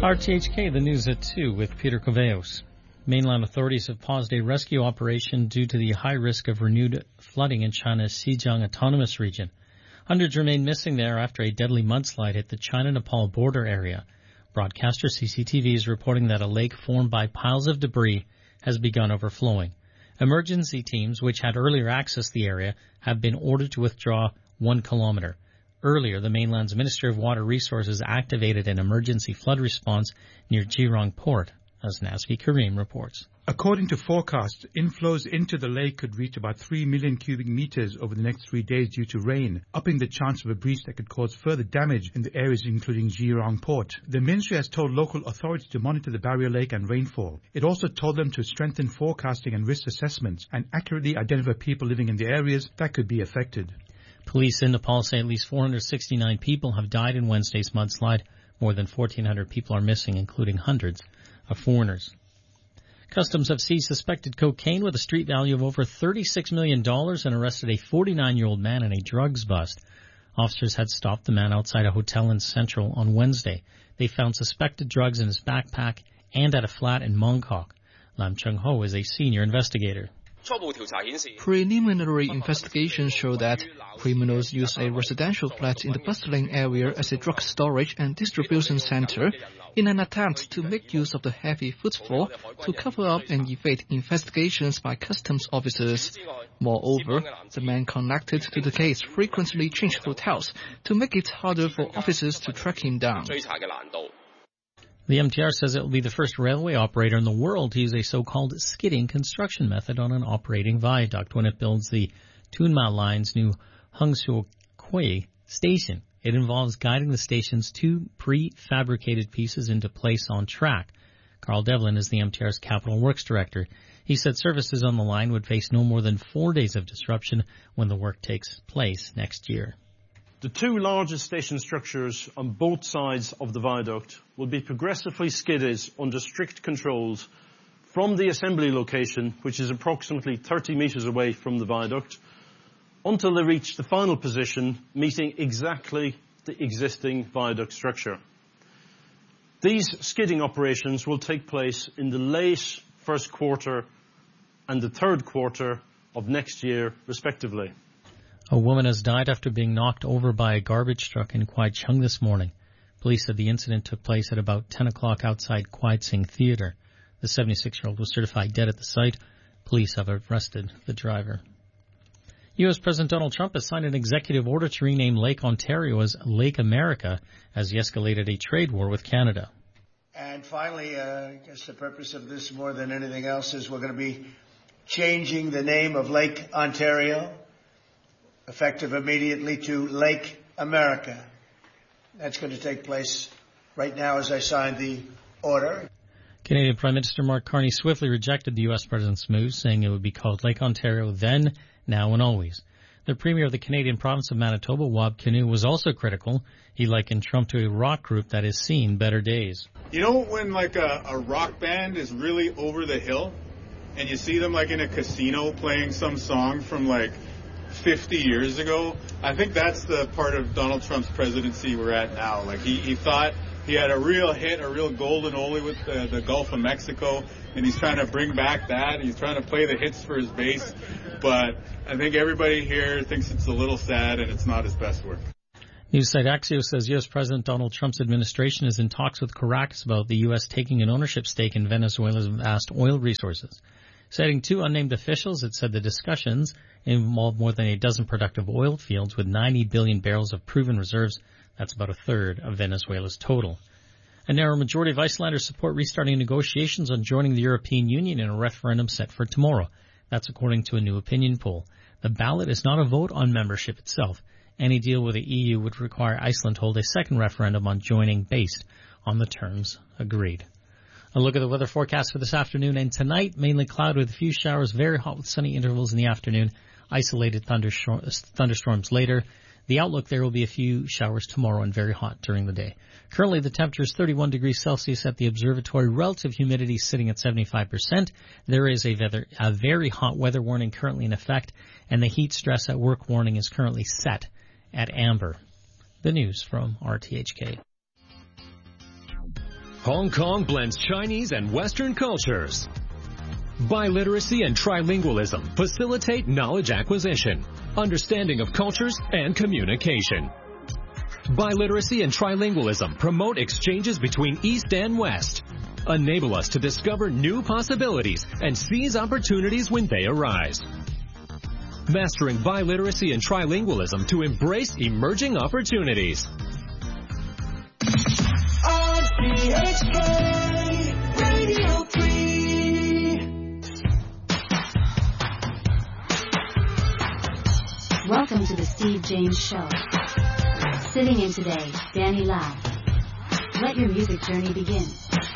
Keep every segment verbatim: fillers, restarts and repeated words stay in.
R T H K, the news at two with Peter Coveos. Mainland authorities have paused a rescue operation due to the high risk of renewed flooding in China's Xinjiang Autonomous Region. Hundreds remain missing there after a deadly mudslide hit the China-Nepal border area. Broadcaster C C T V is reporting that a lake formed by piles of debris has begun overflowing. Emergency teams, which had earlier accessed the area, have been ordered to withdraw one kilometer. Earlier, the mainland's Ministry of Water Resources activated an emergency flood response near Jirong Port, as Nasvi Karim reports. According to forecasts, inflows into the lake could reach about three million cubic meters over the next three days due to rain, upping the chance of a breach that could cause further damage in the areas including Jirong Port. The ministry has told local authorities to monitor the barrier lake and rainfall. It also told them to strengthen forecasting and risk assessments and accurately identify people living in the areas that could be affected. Police in Nepal say at least four hundred sixty-nine people have died in Wednesday's mudslide. More than fourteen hundred people are missing, including hundreds of foreigners. Customs have seized suspected cocaine with a street value of over thirty-six million dollars and arrested a forty-nine-year-old man in a drugs bust. Officers had stopped the man outside a hotel in Central on Wednesday. They found suspected drugs in his backpack and at a flat in Mongkok. Lam Chung-ho is a senior investigator. Preliminary investigations show that criminals used a residential flat in the bustling area as a drug storage and distribution center in an attempt to make use of the heavy footfall to cover up and evade investigations by customs officers. Moreover, the man connected to the case frequently changed hotels to make it harder for officers to track him down. The M T R says it will be the first railway operator in the world to use a so-called skidding construction method on an operating viaduct when it builds the Tunma Line's new Hangzhou-Kui station. It involves guiding the station's two prefabricated pieces into place on track. Carl Devlin is the M T R's Capital Works Director. He said services on the line would face no more than four days of disruption when the work takes place next year. The two largest station structures on both sides of the viaduct will be progressively skidded under strict controls from the assembly location, which is approximately thirty metres away from the viaduct, until they reach the final position, meeting exactly the existing viaduct structure. These skidding operations will take place in the late first quarter and the third quarter of next year, respectively. A woman has died after being knocked over by a garbage truck in Kwai Chung this morning. Police said the incident took place at about ten o'clock outside Kwai Tsing Theatre. The seventy-six-year-old was certified dead at the site. Police have arrested the driver. U S. President Donald Trump has signed an executive order to rename Lake Ontario as Lake America as he escalated a trade war with Canada. And finally, uh, I guess the purpose of this more than anything else is we're going to be changing the name of Lake Ontario, effective immediately, to Lake America. That's going to take place right now as I sign the order. Canadian Prime Minister Mark Carney swiftly rejected the U S. president's move, saying it would be called Lake Ontario then, now, and always. The premier of the Canadian province of Manitoba, Wab Kinew, was also critical. He likened Trump to a rock group that has seen better days. You know when like a, a rock band is really over the hill and you see them like in a casino playing some song from like fifty years ago? I think that's the part of Donald Trump's presidency we're at now. Like he, he thought he had a real hit, a real golden oldie with the, the Gulf of Mexico, and he's trying to bring back that. He's trying to play the hits for his base, but I think everybody here thinks it's a little sad and it's not his best work. News site Axios says U S. President Donald Trump's administration is in talks with Caracas about the U S taking an ownership stake in Venezuela's vast oil resources. Citing two unnamed officials, it said the discussions involved more than a dozen productive oil fields with ninety billion barrels of proven reserves. That's about a third of Venezuela's total. A narrow majority of Icelanders support restarting negotiations on joining the European Union in a referendum set for tomorrow. That's according to a new opinion poll. The ballot is not a vote on membership itself. Any deal with the E U would require Iceland to hold a second referendum on joining based on the terms agreed. A look at the weather forecast for this afternoon and tonight. Mainly cloudy with a few showers, very hot with sunny intervals in the afternoon, isolated thunderstorms later. The outlook, there will be a few showers tomorrow and very hot during the day. Currently, the temperature is thirty-one degrees Celsius at the observatory. Relative humidity sitting at seventy-five percent. There is a, weather, a very hot weather warning currently in effect, and the heat stress at work warning is currently set at amber. The news from R T H K. Hong Kong blends Chinese and Western cultures. Biliteracy and trilingualism facilitate knowledge acquisition, understanding of cultures, and communication. Biliteracy and trilingualism promote exchanges between East and West, enable us to discover new possibilities and seize opportunities when they arise. Mastering biliteracy and trilingualism to embrace emerging opportunities. R T H K Radio three. Welcome to the Steve James Show. Sitting in today, Danny Lau. Let your music journey begin.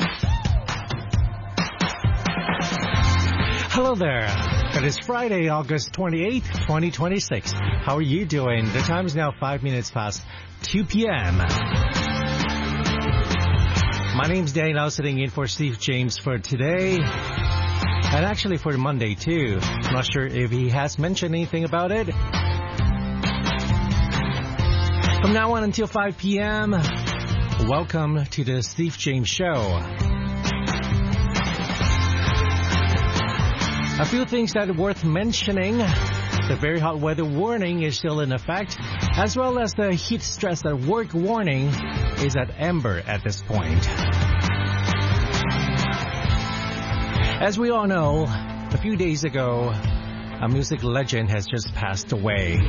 Hello there. It is Friday, August twenty-eighth, twenty twenty-six. How are you doing? The time is now five minutes past two p.m. My name's Danny Lau, sitting in for Steve James for today. And actually for Monday, too. I'm not sure if he has mentioned anything about it. From now on until five p.m., welcome to the Steve James Show. A few things that are worth mentioning. The very hot weather warning is still in effect, as well as the heat stress at work warning is at amber at this point. As we all know, a few days ago, a music legend has just passed away.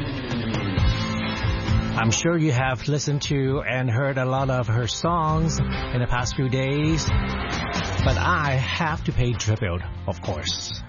I'm sure you have listened to and heard a lot of her songs in the past few days, but I have to pay tribute, of course.